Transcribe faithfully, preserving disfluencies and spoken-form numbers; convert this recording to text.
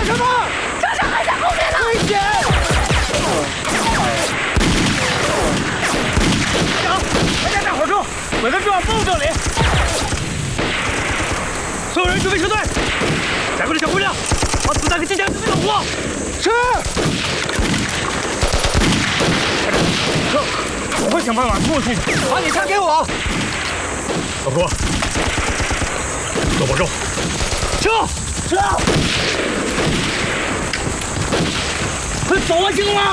干什么？ 车长还在后面呢！ 危险！队长，大家站好住，围在重要报这里。所有人准备撤退。甲贵的小姑娘，把子弹和机枪准备好我。是。撤！我会想办法过去。把你枪给我。老郭，多保重。撤！撤！快走啊，行了吗？